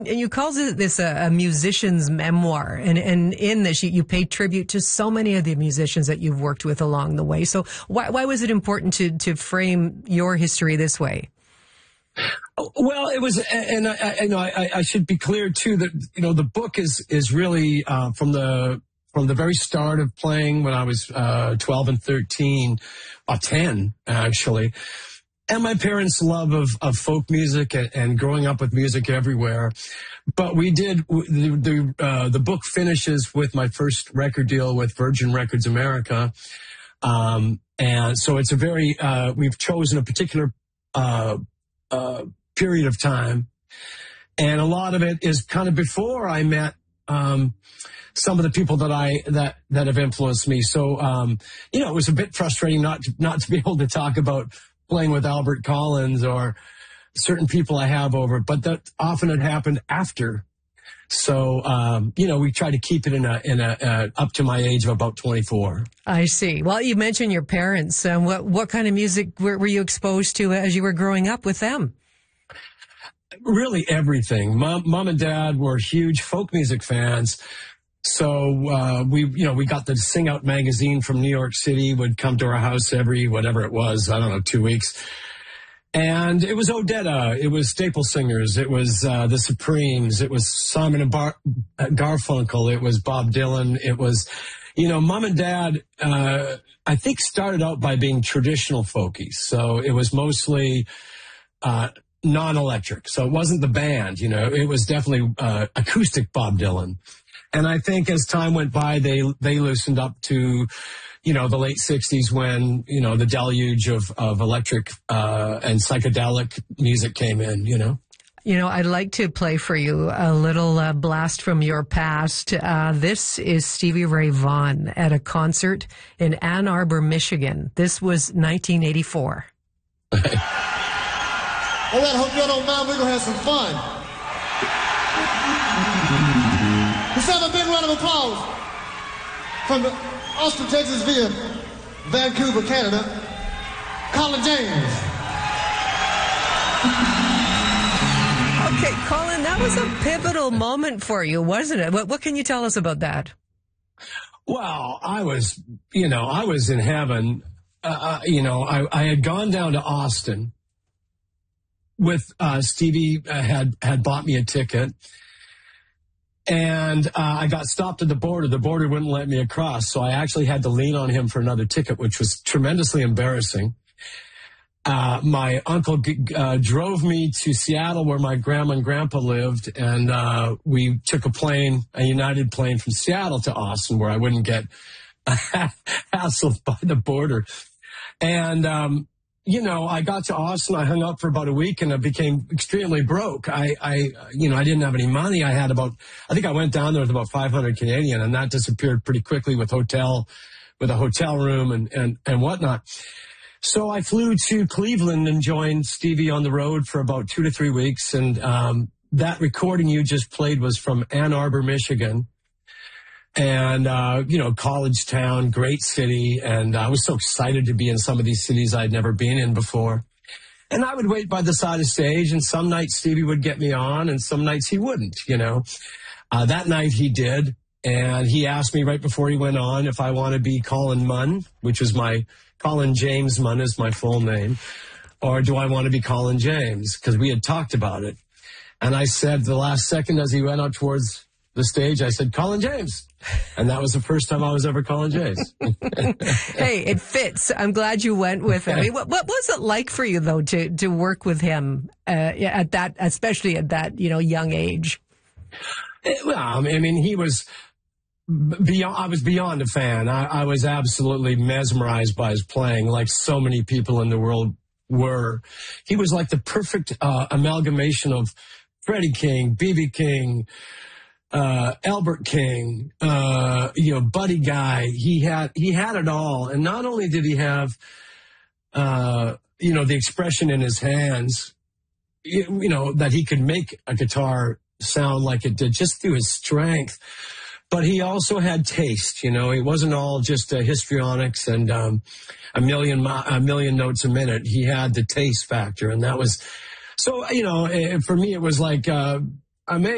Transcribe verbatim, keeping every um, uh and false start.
And you call this a, a musician's memoir. And, and in this, you, you pay tribute to so many of the musicians that you've worked with along the way. So why, why was it important to, to frame your history this way? Well, it was, and I, I, know, I, I should be clear too that, you know, the book is, is really, uh, from the, from the very start of playing when I was, uh, twelve and thirteen, or ten, actually. And my parents' love of, of folk music and, and growing up with music everywhere. But we did, the, the, uh, the book finishes with my first record deal with Virgin Records America. Um, and so it's a very, uh, we've chosen a particular, uh, uh, period of time. And a lot of it is kind of before I met, um, some of the people that I, that, that have influenced me. So, um, you know, it was a bit frustrating not to, not to be able to talk about playing with Albert Collins or certain people I have over, but that often had happened after. So, um, you know, we try to keep it in a, in a, uh, up to my age of about twenty-four. I see. Well, you mentioned your parents. Um, what, what kind of music were, were you exposed to as you were growing up with them? Really everything. Mom, mom and dad were huge folk music fans. So, uh, we, you know, we got the Sing Out magazine from New York City, would come to our house every, whatever it was, I don't know, two weeks. And it was Odetta, it was Staple Singers, it was, uh, the Supremes, it was Simon and Bar- Garfunkel, it was Bob Dylan, it was, you know, mom and dad, uh, I think started out by being traditional folkies. So it was mostly, uh, non-electric. So it wasn't the band, you know, it was definitely, uh, acoustic Bob Dylan. And I think as time went by, they they loosened up to, you know, the late sixties when, you know, the deluge of, of electric uh, and psychedelic music came in, you know. You know, I'd like to play for you a little uh, blast from your past. Uh, this is Stevie Ray Vaughan at a concert in Ann Arbor, Michigan. This was nineteen eighty-four. All right, I hope y'all don't mind. We're going to have some fun. Let's have a big round of applause from Austin, Texas via Vancouver, Canada, Colin James. Okay, Colin, that was a pivotal moment for you, wasn't it? What, what can you tell us about that? Well, I was, you know, I was in heaven. Uh, you know, I, I had gone down to Austin with uh, Stevie uh, had had bought me a ticket. And uh, I got stopped at the border. The border wouldn't let me across, so I actually had to lean on him for another ticket, which was tremendously embarrassing. Uh, my uncle uh, drove me to Seattle, where my grandma and grandpa lived, and uh, we took a plane, a United plane from Seattle to Austin, where I wouldn't get hassled by the border. And um, you know, I got to Austin, I hung up for about a week, and I became extremely broke. I, I, you know, I didn't have any money. I had about, I think I went down there with about five hundred Canadian, and that disappeared pretty quickly with hotel, with a hotel room and, and, and whatnot. So I flew to Cleveland and joined Stevie on the road for about two to three weeks. And, um, that recording you just played was from Ann Arbor, Michigan. And, uh, you know, college town, great city. And I was so excited to be in some of these cities I'd never been in before. And I would wait by the side of stage, and some nights Stevie would get me on and some nights he wouldn't, you know. Uh, that night he did. And he asked me right before he went on if I want to be Colin Munn, which was my, Colin James Munn is my full name, or do I want to be Colin James? Because we had talked about it. And I said the last second as he went out towards the stage, I said, Colin James. And that was the first time I was ever Colin James. Hey, it fits. I'm glad you went with him. I mean, what, what was it like for you, though, to, to work with him uh, at that, especially at that, you know, young age? It, well, I mean, he was beyond, I was beyond a fan. I, I was absolutely mesmerized by his playing, like so many people in the world were. He was like the perfect uh, amalgamation of Freddie King, B B King, Uh, Albert King, uh, you know, Buddy Guy. He had, he had it all. And not only did he have, uh, you know, the expression in his hands, you, you know, that he could make a guitar sound like it did just through his strength, but he also had taste. You know, it wasn't all just uh, histrionics and, um, a million, a million notes a minute. He had the taste factor. And that was, so, you know, for me, it was like, uh, amazing.